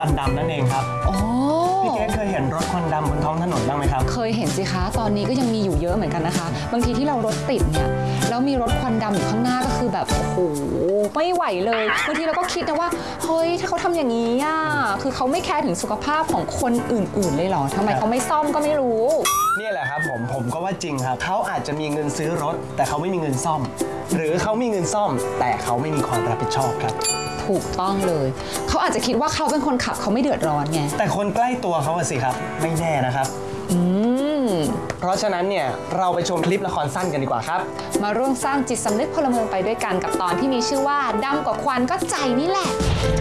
ควันดำนั่นเองครับพี่เกศเคยเห็นรถควันดำบนท้องถนนบ้างไหมครับเคยเห็นสิคะตอนนี้ก็ยังมีอยู่เยอะเหมือนกันนะคะบางทีที่เรารถติดเนี่ยแล้วมีรถควันดำอยู่ข้างหน้าก็คือแบบโอ้โหไม่ไหวเลยบางทีเราก็คิดนะว่าเฮ้ยถ้าเขาทำอย่างนี้อ่ะคือเขาไม่แคร์ถึงสุขภาพของคนอื่นๆเลยเหรอทำไมเขาไม่ซ่อมก็ไม่รู้นี่แหละครับผมก็ว่าจริงครับเขาอาจจะมีเงินซื้อรถแต่เขาไม่มีเงินซ่อมหรือเขามีเงินซ่อมแต่เขาไม่มีความรับผิดชอบครับถูกต้องเลยเขาอาจจะคิดว่าเขาเป็นคนขับเขาไม่เดือดร้อนไงแต่คนใกล้ตัวเขาสิครับไม่แน่นะครับเพราะฉะนั้นเนี่ยเราไปชมคลิปละครสั้นกันดีกว่าครับมาร่วมสร้างจิตสำนึกพลเมืองไปด้วยกันกับตอนที่มีชื่อว่าดำกว่าควันก็ใจนี่แหละ